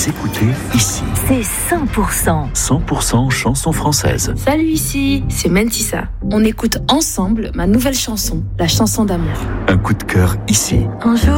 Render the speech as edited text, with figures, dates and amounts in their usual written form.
Vous écoutez ici. C'est 100%. 100% chansons françaises. Salut, ici, c'est Mentissa. On écoute ensemble ma nouvelle chanson, la chanson d'amour. Un coup de cœur ici. Un jour